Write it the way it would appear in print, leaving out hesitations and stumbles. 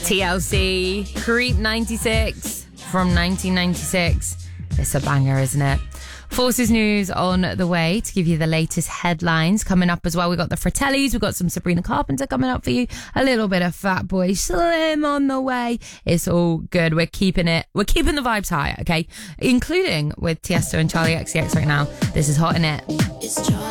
TLC, Creep 96 from 1996. It's a banger, isn't it? Forces News on the way to give you the latest headlines. Coming up as well, we got the Fratellis, we've got some Sabrina Carpenter coming up for you, a little bit of Fatboy Slim on the way. It's all good. We're keeping the vibes high, okay? Including with Tiesto and Charlie XCX right now. This is Hot in It.